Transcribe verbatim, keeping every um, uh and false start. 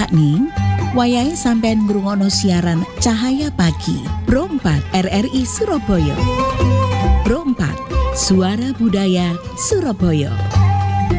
Sakni, wayahe sampean ngrungokno siaran Cahaya Pagi Pro empat R R I Surabaya. Pro empat, Suara Budaya Surabaya.